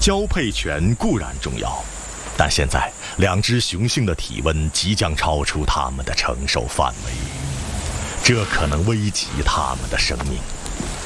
交配权固然重要，但现在两只雄性的体温即将超出它们的承受范围，这可能危及它们的生命。